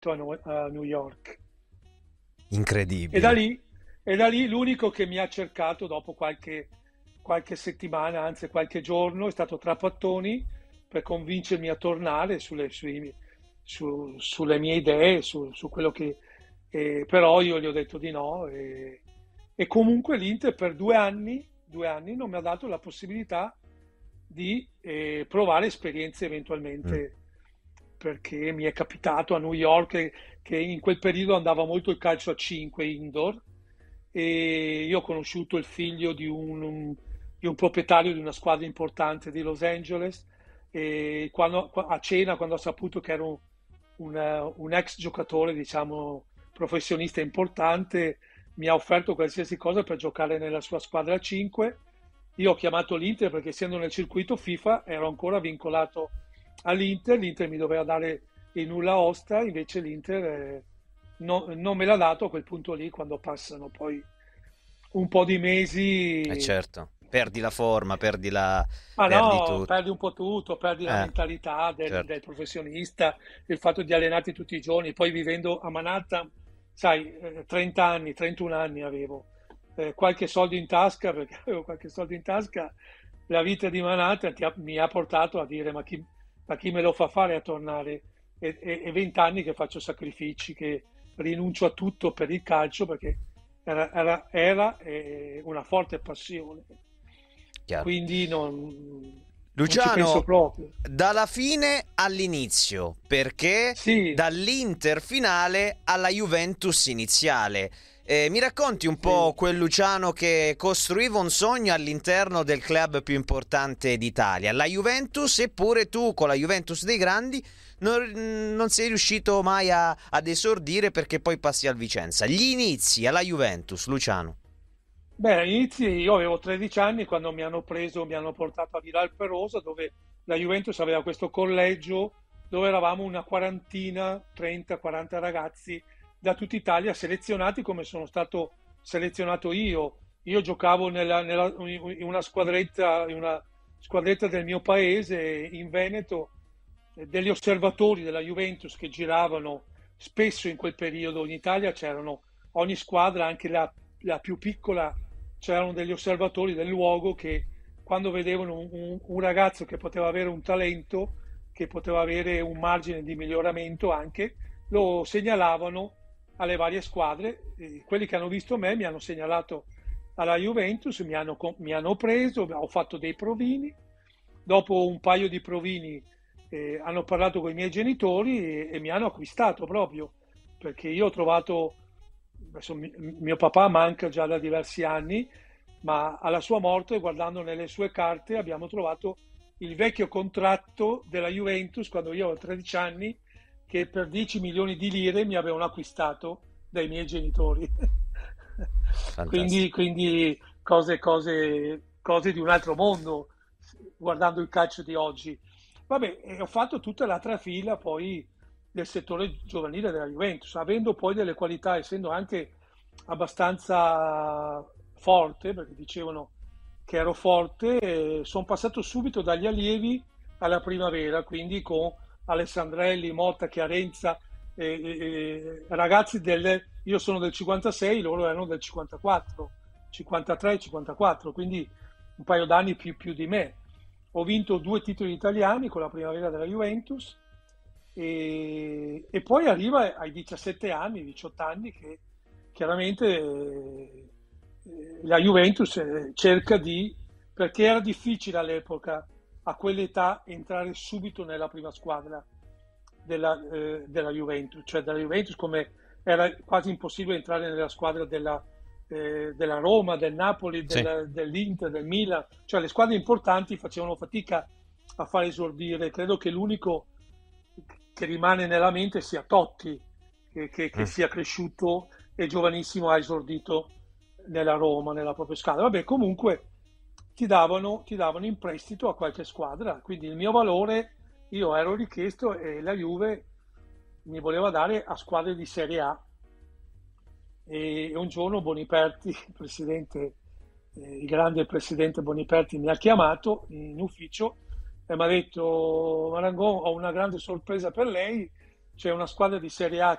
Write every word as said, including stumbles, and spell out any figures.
a New a New York. E da Incredibile. lì, e da lì l'unico che mi ha cercato dopo qualche, qualche settimana, anzi qualche giorno, è stato Trapattoni per convincermi a tornare sulle, sui- su- sulle mie idee, su, su quello che... eh, però io gli ho detto di no e, e comunque l'Inter per due anni, due anni non mi ha dato la possibilità di eh, provare esperienze Mm. eventualmente perché mi è capitato a New York che, che in quel periodo andava molto il calcio a cinque indoor e io ho conosciuto il figlio di un, un- di un proprietario di una squadra importante di Los Angeles e quando- qua- a cena quando ho saputo che ero un, un, un ex giocatore, diciamo, professionista importante, mi ha offerto qualsiasi cosa per giocare nella sua squadra a cinque. Io ho chiamato l'Inter perché essendo nel circuito FIFA ero ancora vincolato all'Inter, l'Inter mi doveva dare il nulla osta, invece l'Inter eh, no- non me l'ha dato a quel punto lì, quando passano poi un po' di Eh mesi. certo, perdi la forma, perdi la... Ma perdi no, tutto. perdi un po' tutto, perdi la Eh, mentalità del, certo. del professionista, il fatto di allenarti tutti i giorni, poi vivendo a Manhattan, sai, eh, trenta anni, trentuno anni avevo, eh, qualche soldo in tasca, perché avevo qualche soldo in tasca, la vita di Manhattan ti ha- mi ha portato a dire ma chi, ma chi me lo fa fare a tornare? E e- e vent'anni che faccio sacrifici, che rinuncio a tutto per il calcio, perché era, era- era, eh, una forte passione. Chiaro. Quindi non, non ci penso Luciano, proprio. dalla fine all'inizio, perché Sì, dall'Inter finale alla Juventus iniziale. Eh, mi racconti un po' sì. quel Luciano che costruiva un sogno all'interno del club più importante d'Italia, la Juventus, eppure tu con la Juventus dei grandi non, non sei riuscito mai a- ad esordire perché poi passi al Vicenza. Gli inizi alla Juventus, Luciano. Beh, all'inizio io avevo tredici anni quando mi hanno preso, mi hanno portato a Viral Perosa, dove la Juventus aveva questo collegio dove eravamo una quarantina, trenta, quaranta ragazzi da tutta Italia selezionati come sono stato selezionato io. Io giocavo nella, nella- in una squadretta, in una squadretta del mio paese, in Veneto, eh, degli osservatori della Juventus che giravano spesso in quel periodo in Italia, c'erano ogni squadra, anche la la più piccola, c'erano degli osservatori del luogo che quando vedevano un, un- un ragazzo che poteva avere un talento, che poteva avere un margine di miglioramento anche, lo segnalavano alle varie squadre. E quelli che hanno visto me mi hanno segnalato alla Juventus, mi hanno, co- mi hanno preso, ho fatto dei provini. Dopo un paio di provini eh, hanno parlato con i miei genitori e, e mi hanno acquistato proprio perché io ho trovato, adesso mi- mio papà manca già da diversi anni, ma alla sua morte, guardando nelle sue carte, abbiamo trovato il vecchio contratto della Juventus quando io avevo tredici anni, che per dieci milioni di lire mi avevano acquistato dai miei genitori. Quindi, Fantastico. quindi cose, cose, cose di un altro mondo, guardando il calcio di oggi. Vabbè, e ho fatto tutta l'altra fila poi del settore giovanile della Juventus, avendo poi delle qualità, essendo anche abbastanza forte, perché dicevano che ero forte, sono passato subito dagli allievi alla primavera, quindi con Alessandrelli, Motta, Chiarenza, eh, eh, ragazzi del... Io sono del cinquantasei, loro erano del cinquantaquattro, cinquantatré, cinquantaquattro, quindi un paio d'anni più, più di me. Ho vinto due titoli italiani con la primavera della Juventus e, e poi arriva ai diciassette anni, diciotto anni che chiaramente eh, la Juventus eh, cerca di, perché era difficile all'epoca a quell'età entrare subito nella prima squadra della, eh, della Juventus, cioè della Juventus come era quasi impossibile entrare nella squadra della, eh, della Roma, del Napoli, Sì. del, dell'Inter, del Milan, cioè le squadre importanti facevano fatica a far esordire. Credo che l'unico che rimane nella mente sia Totti, che, che, che Mm. sia cresciuto e giovanissimo ha esordito nella Roma, nella propria squadra. Vabbè, comunque ti davano, ti davano in prestito a qualche squadra, quindi il mio valore io ero richiesto e la Juve mi voleva dare a squadre di Serie A. E un giorno Boniperti, il presidente, eh, il grande presidente Boniperti mi ha chiamato in ufficio e mi ha detto: Marangon, ho una grande sorpresa per lei, c'è una squadra di Serie A